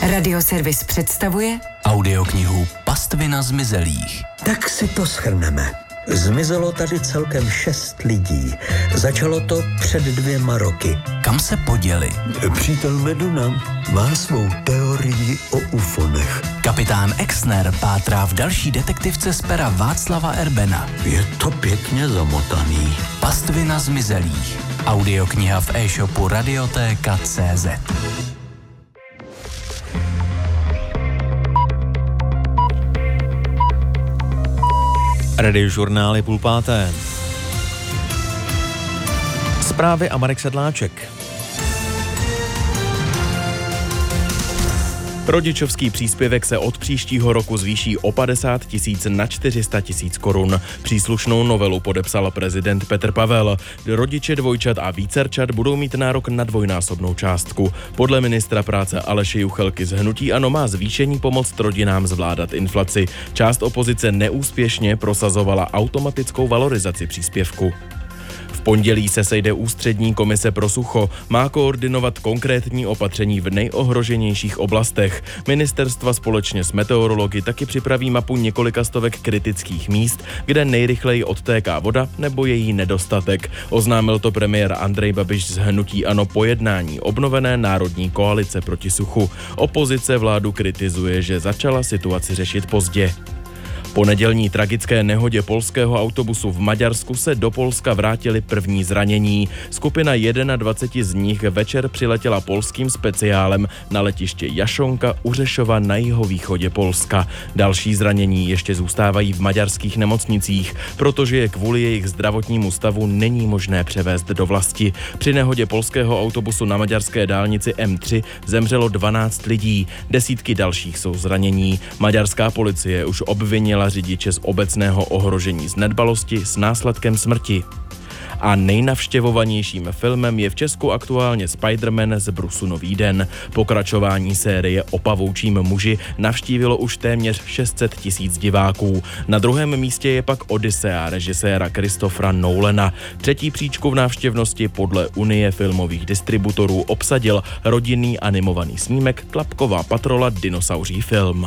Radioservis představuje audioknihu Pastvina zmizelých. Tak si to shrneme. Zmizelo tady celkem 6 lidí. Začalo to před 2 roky. Kam se poděli? Přítel Meduna má svou teorii o ufonech. Kapitán Exner pátrá v další detektivce z pera Václava Erbena. Je to pěkně zamotaný. Pastvina zmizelých. Audiokniha v e-shopu Radioteka.cz. Radiožurnál je 4:30. Zprávy a Marek Sedláček. Rodičovský příspěvek se od příštího roku zvýší o 50 000 na 400 000 korun. Příslušnou novelu podepsal prezident Petr Pavel. Rodiče dvojčat a vícerčat budou mít nárok na dvojnásobnou částku. Podle ministra práce Aleše Juchelky z hnutí ANO má zvýšení pomoct rodinám zvládat inflaci. Část opozice neúspěšně prosazovala automatickou valorizaci příspěvku. V pondělí se sejde ústřední komise pro sucho. Má koordinovat konkrétní opatření v nejohroženějších oblastech. Ministerstva společně s meteorology taky připraví mapu několika stovek kritických míst, kde nejrychleji odtéká voda nebo její nedostatek. Oznámil to premiér Andrej Babiš z hnutí ANO po jednání obnovené národní koalice proti suchu. Opozice vládu kritizuje, že začala situaci řešit pozdě. Po nedělní tragické nehodě polského autobusu v Maďarsku se do Polska vrátili první zranění. Skupina 21 z nich večer přiletěla polským speciálem na letiště Jašonka u Řešova na jihovýchodě Polska. Další zranění ještě zůstávají v maďarských nemocnicích, protože je kvůli jejich zdravotnímu stavu není možné převést do vlasti. Při nehodě polského autobusu na maďarské dálnici M3 zemřelo 12 lidí, desítky dalších jsou zranění. Maďarská policie už obvinila řidiče z obecného ohrožení z nedbalosti s následkem smrti. A nejnavštěvovanějším filmem je v Česku aktuálně Spider-Man z Brusu Nový den. Pokračování série o pavoučím muži navštívilo už téměř 600 000 diváků. Na druhém místě je pak Odyssea režiséra Christophera Nolana. Třetí příčku v návštěvnosti podle Unie filmových distributorů obsadil rodinný animovaný snímek Tlapková patrola dinosauří film.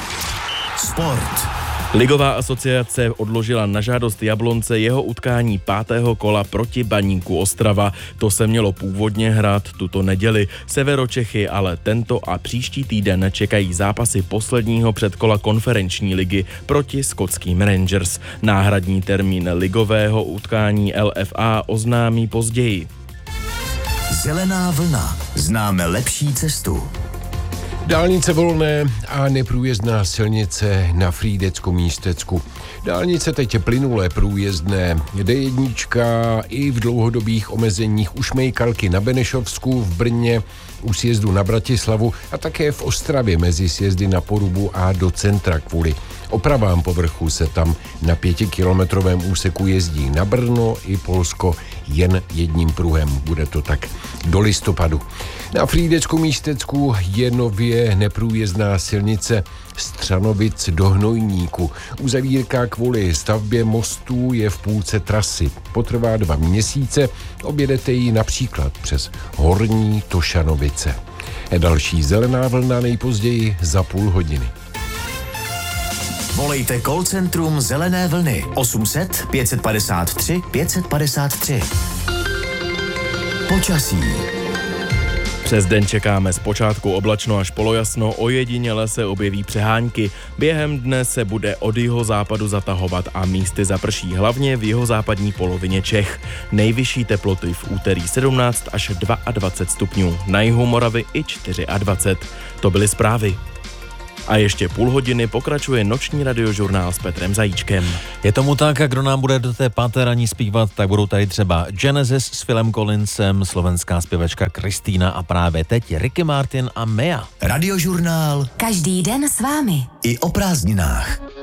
Sport. Ligová asociace odložila na žádost Jablonce jeho utkání 5. kola proti Baníku Ostrava. To se mělo původně hrát tuto neděli. Severočechy ale tento a příští týden čekají zápasy posledního předkola konferenční ligy proti skotským Rangers. Náhradní termín ligového utkání LFA oznámí později. Zelená vlna. Známe lepší cestu. Dálnice volné a neprůjezdná silnice na Frýdeckom místecku. Dálnice teď je plynulé průjezdné. D1 i v dlouhodobých omezeních u Šmejkalky na Benešovsku, v Brně, u sjezdu na Bratislavu a také v Ostravě mezi sjezdy na Porubu a do centra kvůli opravám povrchu se tam na 5kilometrovém úseku jezdí na Brno i Polsko jen jedním pruhem. Bude to tak do listopadu. Na Frýdeckom místecku je nově neprůjezdná silnice Střanovic do Hnojníku. Uzavírka kvůli stavbě mostů je v půlce trasy. Potrvá 2 měsíce, objedete ji například přes Horní Tošanovice. Další zelená vlna nejpozději za půl hodiny. Volejte call centrum Zelené vlny 800 553 553. Počasí. Přes den čekáme zpočátku oblačno až polojasno, ojediněle se objeví přehánky. Během dne se bude od jihozápadu zatahovat a místy zaprší hlavně v jihozápadní polovině Čech. Nejvyšší teploty v úterý 17 až 22 stupňů, na jihu Moravy i 24. To byly zprávy. A ještě půl hodiny pokračuje noční radiožurnál s Petrem Zajíčkem. Je tomu tak, a kdo nám bude do té 5. raní zpívat, tak budou tady třeba Genesis s Philem Collinsem, slovenská zpěvačka Kristýna a právě teď Ricky Martin a Mea. Radiožurnál. Každý den s vámi. I o prázdninách.